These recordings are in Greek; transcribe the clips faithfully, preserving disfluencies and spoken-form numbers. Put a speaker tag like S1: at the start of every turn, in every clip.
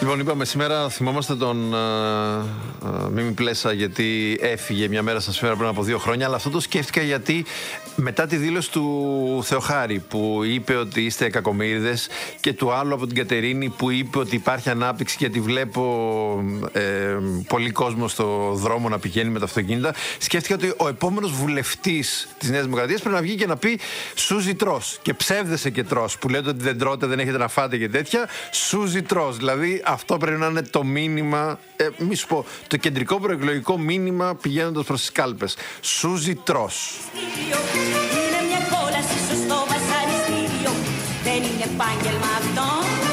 S1: Λοιπόν, είπαμε σήμερα, θυμόμαστε τον uh, uh, Μίμη Πλέσα, γιατί έφυγε μια μέρα σαν σήμερα πριν από δύο χρόνια. Αλλά αυτό το σκέφτηκα γιατί μετά τη δήλωση του Θεοχάρη που είπε ότι είστε κακομοίριδες και του άλλου από την Κατερίνη που είπε ότι υπάρχει ανάπτυξη γιατί βλέπω ε, πολύ κόσμο στο δρόμο να πηγαίνει με τα αυτοκίνητα, σκέφτηκα ότι ο επόμενος βουλευτής της Νέας Δημοκρατίας πρέπει να βγει και να πει Σούζι τρως και ψεύδεσαι και τρως, που λέτε ότι δεν τρώτε, δεν έχετε να φάτε και τέτοια. Σούζι τρως. Δηλαδή αυτό πρέπει να είναι το μήνυμα, ε, μη σου πω, το κεντρικό προεκλογικό μήνυμα πηγαίνοντας προς τις κάλπες. Σούζι τρως.
S2: Είναι μια κόλαση σωστό βασανιστήριο. Δεν είναι επάγγελμα αυτό.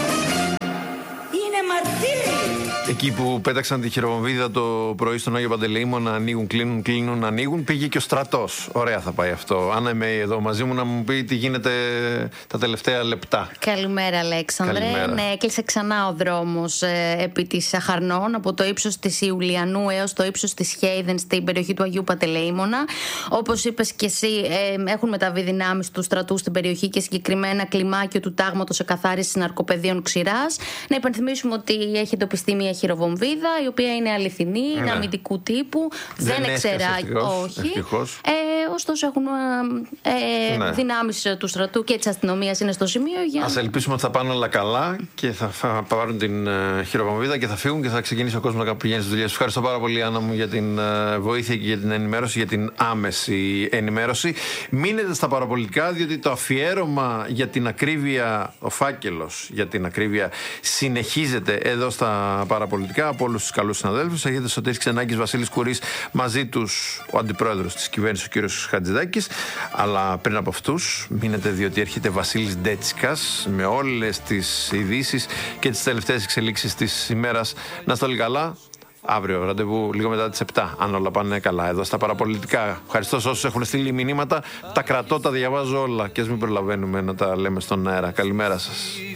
S2: Είναι μαρτύριο.
S1: Εκεί που πέταξαν τη χειροβομβίδα το πρωί στον Άγιο Παντελεήμονα να ανοίγουν, κλείνουν, κλείνουν, ανοίγουν, πήγε και ο στρατός. Ωραία θα πάει αυτό. Άννα είμαι εδώ μαζί μου να μου πει τι γίνεται τα τελευταία λεπτά.
S3: Καλημέρα, Αλέξανδρε.
S1: Καλημέρα.
S3: Ναι, έκλεισε ξανά ο δρόμος ε, επί της Αχαρνών από το ύψος της Ιουλιανού έως το ύψος της Χέιδεν στην περιοχή του Αγίου Παντελεήμονα. Όπως είπες και εσύ, ε, έχουν μεταβεί δυνάμεις του στρατού στην περιοχή και συγκεκριμένα κλιμάκιο του τάγματος εκαθάρισης ναρκοπαιδείων Ξηράς. Να υπενθυμίσουμε ότι έχει εντοπιστεί μια χειροβομβίδα, η οποία είναι αληθινή, ναι. είναι αμυντικού τύπου, δεν, δεν εξεράγει, όχι. Ε, ωστόσο έχουν ε, ναι. δυνάμεις του στρατού και της αστυνομίας είναι στο σημείο. Για...
S1: Ας ελπίσουμε ότι θα πάνε όλα καλά και θα, θα πάρουν την uh, χειροβομβίδα και θα φύγουν και θα ξεκινήσει ο κόσμος να πηγαίνει στις δουλειές. Ευχαριστώ πάρα πολύ, Άννα μου, για την uh, βοήθεια και για την ενημέρωση, για την άμεση ενημέρωση. Μείνετε στα παραπολιτικά, διότι το αφιέρωμα για την ακρίβεια, ο φάκελος για την ακρίβεια, συνεχίζεται εδώ στα παραπολιτικά. Από όλους τους καλούς συναδέλφους. Έχετε Σωτήρης Ξενάκης, Βασίλης Κουρής, μαζί τους ο αντιπρόεδρος της κυβέρνησης, ο κύριος Χατζηδάκης. Αλλά πριν από αυτούς, μείνετε, διότι έρχεται Βασίλης Ντέτσικας με όλες τις ειδήσεις και τις τελευταίες εξελίξεις της ημέρας. Να είστε όλοι καλά. Αύριο ραντεβού λίγο μετά τις επτά, αν όλα πάνε καλά, εδώ στα παραπολιτικά. Ευχαριστώ σε όσους έχουν στείλει μηνύματα. Τα κρατώ, τα διαβάζω όλα και ας μην προλαβαίνουμε να τα λέμε στον αέρα. Καλημέρα σας.